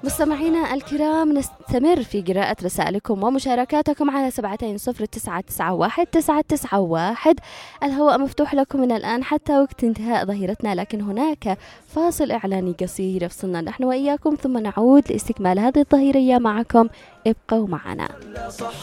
مستمعينا الكرام، نستمر في قراءة رسائلكم ومشاركاتكم على 70991 الهواء مفتوح لكم من الآن حتى وقت انتهاء ظهيرتنا، لكن هناك فاصل إعلاني قصير يفصلنا نحن وإياكم، ثم نعود لاستكمال هذه الظهيرية معكم. ابقوا معنا.